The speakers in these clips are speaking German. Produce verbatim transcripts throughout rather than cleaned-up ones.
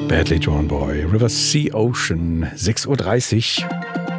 Badly Drawn Boy, River Sea Ocean, sechs Uhr dreißig.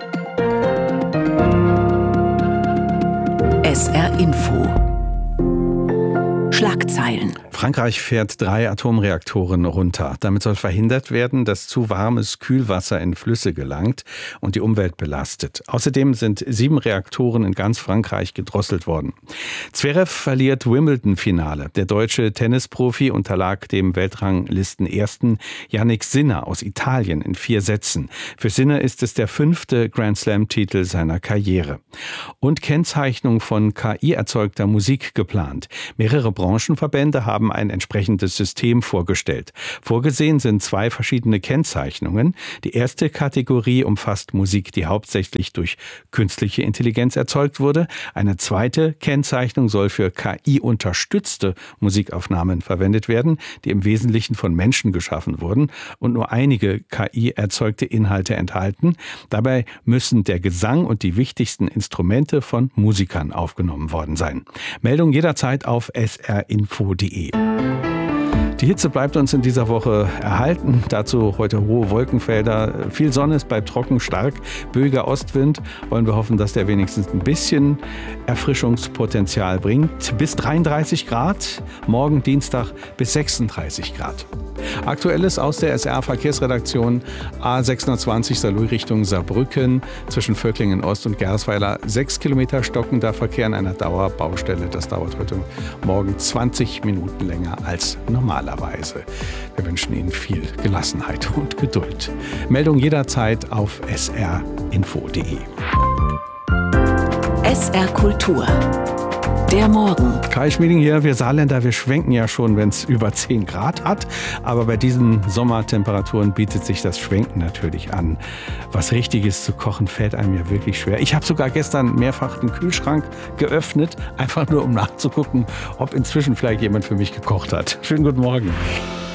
S R Info. Schlagzeilen. Frankreich fährt drei Atomreaktoren runter. Damit soll verhindert werden, dass zu warmes Kühlwasser in Flüsse gelangt und die Umwelt belastet. Außerdem sind sieben Reaktoren in ganz Frankreich gedrosselt worden. Zverev verliert Wimbledon-Finale. Der deutsche Tennisprofi unterlag dem Weltranglisten-Ersten Jannik Sinner aus Italien in vier Sätzen. Für Sinner ist es der fünfte Grand-Slam-Titel seiner Karriere. Und Kennzeichnung von K I-erzeugter Musik geplant. Mehrere Branchenverbände haben ein entsprechendes System vorgestellt. Vorgesehen sind zwei verschiedene Kennzeichnungen. Die erste Kategorie umfasst Musik, die hauptsächlich durch künstliche Intelligenz erzeugt wurde. Eine zweite Kennzeichnung soll für K I-unterstützte Musikaufnahmen verwendet werden, die im Wesentlichen von Menschen geschaffen wurden und nur einige K I-erzeugte Inhalte enthalten. Dabei müssen der Gesang und die wichtigsten Instrumente von Musikern aufgenommen worden sein. Meldung jederzeit auf s r info punkt d e. Die Hitze bleibt uns in dieser Woche erhalten. Dazu heute hohe Wolkenfelder. Viel Sonne, es bleibt trocken, stark, böiger Ostwind. Wollen wir hoffen, dass der wenigstens ein bisschen Erfrischungspotenzial bringt. Bis dreiunddreißig Grad, morgen Dienstag bis sechsunddreißig Grad. Aktuelles aus der S R-Verkehrsredaktion: A sechshundertzwanzig Saarlouis Richtung Saarbrücken zwischen Völklingen Ost und Gersweiler. Sechs Kilometer stockender Verkehr an einer Dauerbaustelle. Das dauert heute Morgen zwanzig Minuten länger als normalerweise. Wir wünschen Ihnen viel Gelassenheit und Geduld. Meldung jederzeit auf s r info punkt d e. S R Kultur. Der Morgen. Kai Schmieding hier. Wir Saarländer, wir schwenken ja schon, wenn es über zehn Grad hat. Aber bei diesen Sommertemperaturen bietet sich das Schwenken natürlich an. Was Richtiges zu kochen fällt einem ja wirklich schwer. Ich habe sogar gestern mehrfach den Kühlschrank geöffnet, einfach nur um nachzugucken, ob inzwischen vielleicht jemand für mich gekocht hat. Schönen guten Morgen.